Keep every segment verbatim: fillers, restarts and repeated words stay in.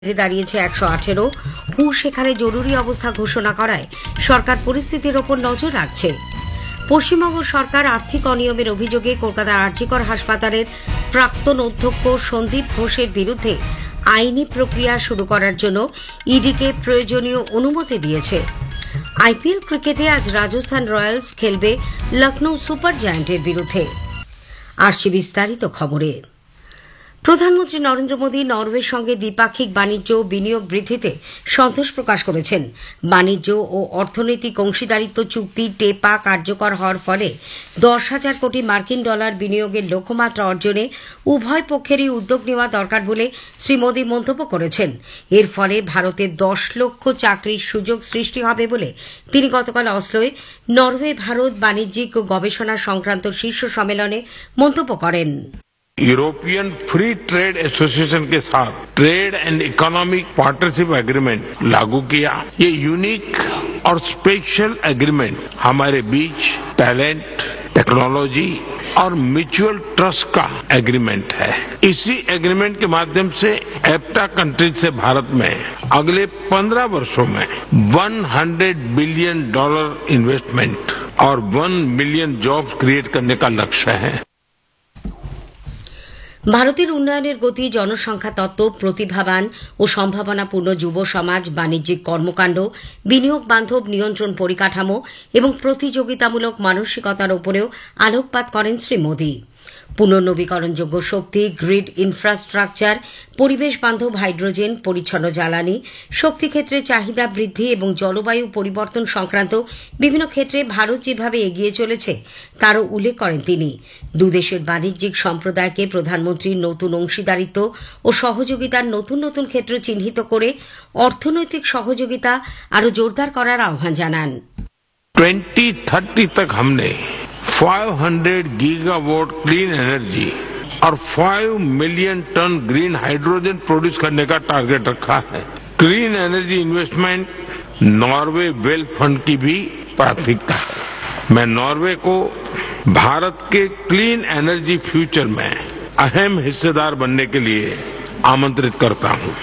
দাঁড়িয়েছে একশো আঠেরো। হু সেখানে জরুরি অবস্থা ঘোষণা করায় সরকার পরিস্থিতির ওপর নজর রাখছে। পশ্চিমবঙ্গ সরকার আর্থিক অনিয়মের অভিযোগে কলকাতার আরজিকর হাসপাতালের প্রাক্তন অধ্যক্ষ সন্দীপ ঘোষের বিরুদ্ধে আইনি প্রক্রিয়া শুরু করার জন্য ইডিকে প্রয়োজনীয় অনুমতি দিয়েছে। আইপিএল ক্রিকেটে আজ রাজস্থান রয়্যালস খেলবে লখনৌ সুপার জায়ান্টের বিরুদ্ধে। আসছে বিস্তারিত খবরে। প্রধানমন্ত্রী নরেন্দ্র মোদী নরওয়ের সঙ্গে দ্বিপাক্ষিক বাণিজ্য ও বিনিয়োগ বৃদ্ধিতে সন্তোষ প্রকাশ করেছেন। বাণিজ্য ও অর্থনৈতিক অংশীদারিত্ব চুক্তি টেপা কার্যকর হওয়ার ফলে দশ হাজার কোটি মার্কিন ডলার বিনিয়োগের লক্ষ্যমাত্রা অর্জনে উভয় পক্ষেরই উদ্যোগ নেওয়া দরকার বলে শ্রী মোদী মন্তব্য করেছেন। এর ফলে ভারতে দশ লক্ষ চাকরির সুযোগ সৃষ্টি হবে বলে তিনি গতকাল অসলোয় নরওয়ে ভারত বাণিজ্যিক ও গবেষণা সংক্রান্ত শীর্ষ সম্মেলনে মন্তব্য করেন। यूरोपियन फ्री ट्रेड एसोसिएशन के साथ trade and economic partnership agreement लागू किया। ये यूनिक और स्पेशल एग्रीमेंट हमारे बीच टैलेंट, टेक्नोलॉजी और म्यूचुअल ट्रस्ट का एग्रीमेंट है। इसी एग्रीमेंट के माध्यम से एप्टा कंट्रीज से भारत में अगले पंद्रह वर्षों में सौ बिलियन डॉलर इन्वेस्टमेंट और वन मिलियन जॉब्स क्रिएट करने का लक्ष्य है। ভারতের উন্নয়নের গতি, জনসংখ্যা তত্ত্ব, প্রতিভাবান ও সম্ভাবনাপূর্ণ যুব সমাজ, বাণিজ্যিক কর্মকাণ্ড, বিনিয়োগ বান্ধব নিয়ন্ত্রণ পরিকাঠামো এবং প্রতিযোগিতামূলক মানসিকতার উপরেও আলোকপাত করেন শ্রী মোদী। পুনর্নবীকরণযোগ্য শক্তি, গ্রিড ইনফ্রাস্ট্রাকচার, পরিবেশ বান্ধব হাইড্রোজেন, পরিচ্ছন্ন জ্বালানি, শক্তি ক্ষেত্রে চাহিদা বৃদ্ধি এবং জলবায়ু পরিবর্তন সংক্রান্ত বিভিন্ন ক্ষেত্রে ভারত যেভাবে এগিয়ে চলেছে তারও উল্লেখ করেন তিনি। দুদেশের বাণিজ্যিক সম্প্রদায়কে প্রধানমন্ত্রীর নতুন অংশীদারিত্ব ও সহযোগিতার নতুন নতুন ক্ষেত্র চিহ্নিত করে অর্থনৈতিক সহযোগিতা আরও জোরদার করার আহ্বান জানান। ट्वेंटी थर्टी तक हमने पाँच सौ गीगावाट क्लीन एनर्जी और पाँच million ton green hydrogen produce करने का टारगेट रखा है। Clean energy investment Norway wealth fund की भी प्राथमिकता है। मैं नॉर्वे को भारत के क्लीन एनर्जी फ्यूचर में अहम हिस्सेदार बनने के लिए आमंत्रित करता हूं।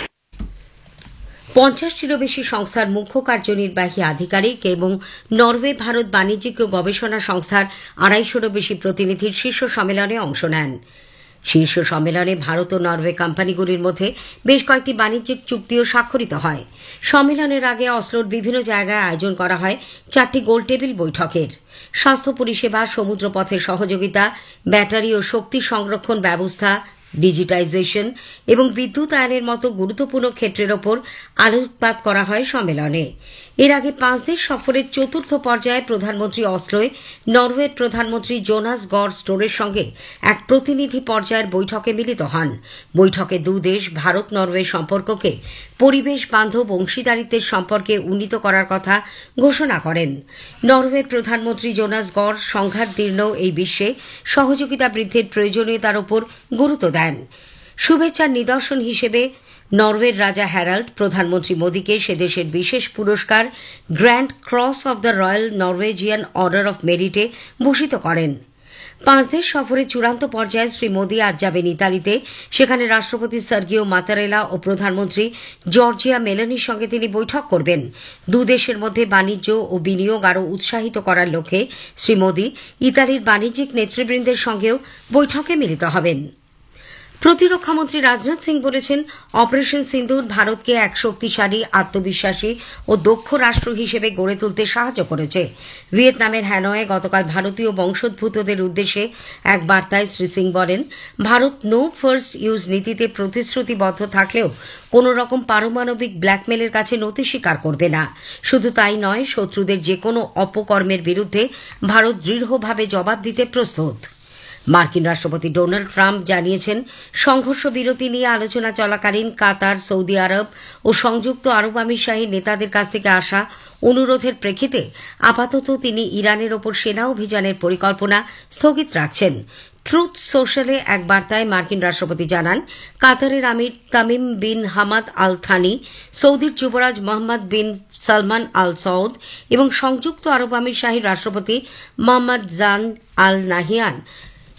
পঞ্চাশটিরও বেশি সংস্থার মুখ্য কার্যনির্বাহী আধিকারিক এবং নরওয়ে ভারত বাণিজ্যিক ও গবেষণা সংস্থার আড়াইশোরও বেশি প্রতিনিধির শীর্ষ সম্মেলনে অংশ নেন। শীর্ষ সম্মেলনে ভারত ও নরওয়ে কোম্পানিগুলির মধ্যে বেশ কয়েকটি বাণিজ্যিক চুক্তিও স্বাক্ষরিত হয়। সম্মেলনের আগে অসলোর বিভিন্ন জায়গায় আয়োজন করা হয় চারটি গোলটেবিল বৈঠকের। স্বাস্থ্য পরিষেবা, সমুদ্রপথের সহযোগিতা, ব্যাটারি ও শক্তি সংরক্ষণ ব্যবস্থা, ডিজিটাইজেশন এবং বিদ্যুতায়নের মতো গুরুত্বপূর্ণ ক্ষেত্রের ওপর আলোকপাত করা হয় সম্মেলনে। এর আগে পাঁচ দেশ সফরের চতুর্থ পর্যায়ে প্রধানমন্ত্রী অসলোয় নরওয়ের প্রধানমন্ত্রী জোনাস গড় স্টোরের সঙ্গে এক প্রতিনিধি পর্যায়ের বৈঠকে মিলিত হন। বৈঠকে দুদেশ ভারত নরওয়ে সম্পর্ককে পরিবেশ বান্ধব অংশীদারিত্বের সম্পর্কে উন্নীত করার কথা ঘোষণা করেন। নরওয়ের প্রধানমন্ত্রী জোনাস গড় সংঘাতদীর্ণ এই বিশ্বে সহযোগিতা বৃদ্ধির প্রয়োজনীয়তার ওপর গুরুত্ব দেন। শুভেচ্ছার নিদর্শন হিসেবে নরওয়ের রাজা হ্যারাল্ড প্রধানমন্ত্রী মোদীকে সে দেশের বিশেষ পুরস্কার grand cross of the royal Norwegian order of মেরিটে ভূষিত করেন। পাঁচ দেশ সফরের চূড়ান্ত পর্যায়ে শ্রী মোদী আজ যাবেন ইতালিতে। সেখানে রাষ্ট্রপতি সার্গিও মাতারেলা ও প্রধানমন্ত্রী জর্জিয়া মেলোনির সঙ্গে তিনি বৈঠক করবেন। দুদেশের মধ্যে বাণিজ্য ও বিনিয়োগ আরও উৎসাহিত করার লক্ষ্যে শ্রী মোদী ইতালির বাণিজ্যিক নেতৃবৃন্দের সঙ্গেও বৈঠকে মিলিত হবেন। প্রতিরক্ষামন্ত্রী রাজনাথ সিং বলেছেন, অপারেশন সিন্দুর ভারতকে এক শক্তিশালী, আত্মবিশ্বাসী ও দক্ষ রাষ্ট্র হিসেবে গড়ে তুলতে সাহায্য করেছে। ভিয়েতনামের হ্যানয়ে গতকাল ভারতীয় বংশোদ্ভূতদের উদ্দেশ্যে এক বার্তায় শ্রী সিং বলেন, ভারত নো ফার্স্ট ইউজ নীতিতে প্রতিশ্রুতিবদ্ধ থাকলেও কোন রকম পারমাণবিক ব্ল্যাকমেলের কাছে নতি স্বীকার করবে না। শুধু তাই নয়, শত্রুদের যে কোনো অপকর্মের বিরুদ্ধে ভারত দৃঢ়ভাবে জবাব দিতে প্রস্তুত। মার্কিন রাষ্ট্রপতি ডোনাল্ড ট্রাম্প জানিয়েছেন, সংঘর্ষ বিরতি নিয়ে আলোচনা চলাকালীন কাতার, সৌদি আরব ও সংযুক্ত আরব আমিরশাহী নেতাদের কাছ থেকে আসা অনুরোধের প্রেক্ষিতে আপাতত তিনি ইরানের ওপর সেনা অভিযানের পরিকল্পনা স্থগিত রাখছেন। ট্রুথ সোশ্যালে এক বার্তায় মার্কিন রাষ্ট্রপতি জানান, কাতারের আমির Tamim bin Hamad Al Thani, সৌদির যুবরাজ মোহাম্মদ বিন সালমান আল সৌদ এবং সংযুক্ত আরব আমিরশাহীর রাষ্ট্রপতি মোহাম্মদ জান আল নাহিয়ান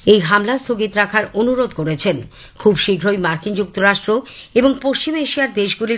এই হামলা স্থগিত রাখার অনুরোধ করেছেন। খুব শীঘ্রই মার্কিন যুক্তরাষ্ট্র এবং পশ্চিম এশিয়ার দেশগুলির